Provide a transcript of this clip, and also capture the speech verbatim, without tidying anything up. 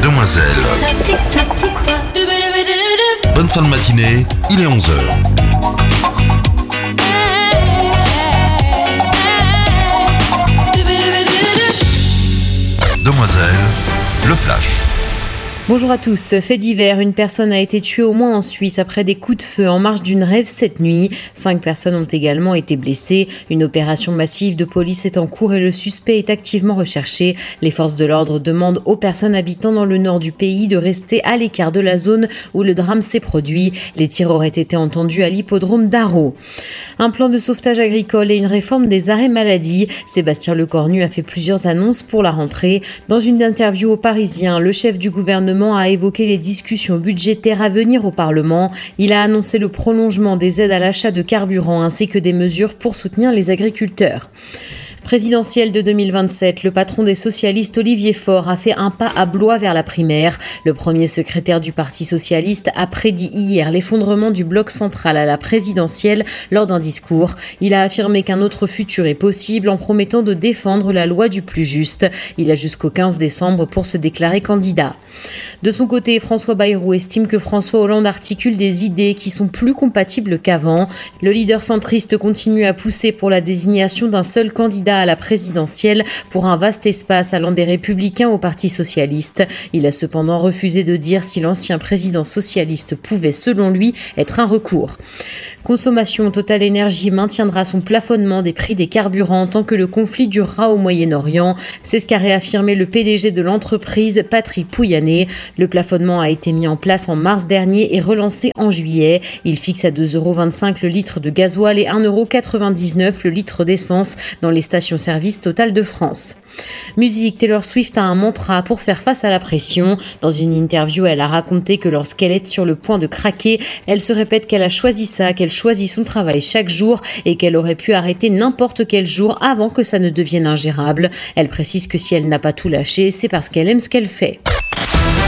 Demoiselle. Bonne fin de matinée, il est onze heures. Demoiselle, le flash. Bonjour à tous. Fait divers, une personne a été tuée au moins en Suisse après des coups de feu en marge d'une rave cette nuit. Cinq personnes ont également été blessées. Une opération massive de police est en cours et le suspect est activement recherché. Les forces de l'ordre demandent aux personnes habitant dans le nord du pays de rester à l'écart de la zone où le drame s'est produit. Les tirs auraient été entendus à l'hippodrome d'Arreau. Un plan de sauvetage agricole et une réforme des arrêts maladie. Sébastien Lecornu a fait plusieurs annonces pour la rentrée. Dans une interview aux Parisiens, le chef du gouvernement a évoqué les discussions budgétaires à venir au Parlement. Il a annoncé le prolongement des aides à l'achat de carburant ainsi que des mesures pour soutenir les agriculteurs. Présidentielle de deux mille vingt-sept, le patron des socialistes Olivier Faure a fait un pas à Blois vers la primaire. Le premier secrétaire du Parti socialiste a prédit hier l'effondrement du bloc central à la présidentielle lors d'un discours. Il a affirmé qu'un autre futur est possible en promettant de défendre la loi du plus juste. Il a jusqu'au quinze décembre pour se déclarer candidat. De son côté, François Bayrou estime que François Hollande articule des idées qui sont plus compatibles qu'avant. Le leader centriste continue à pousser pour la désignation d'un seul candidat à la présidentielle pour un vaste espace allant des Républicains au Parti socialiste. Il a cependant refusé de dire si l'ancien président socialiste pouvait, selon lui, être un recours. Consommation, Total Energy maintiendra son plafonnement des prix des carburants tant que le conflit durera au Moyen-Orient. C'est ce qu'a réaffirmé le P D G de l'entreprise, Patrick Pouyanné. Le plafonnement a été mis en place en mars dernier et relancé en juillet. Il fixe à deux euros vingt-cinq le litre de gasoil et un euro quatre-vingt-dix-neuf le litre d'essence dans les stations-service Total de France. Musique, Taylor Swift a un mantra pour faire face à la pression. Dans une interview, elle a raconté que lorsqu'elle est sur le point de craquer, elle se répète qu'elle a choisi ça, qu'elle choisit son travail chaque jour et qu'elle aurait pu arrêter n'importe quel jour avant que ça ne devienne ingérable. Elle précise que si elle n'a pas tout lâché, c'est parce qu'elle aime ce qu'elle fait.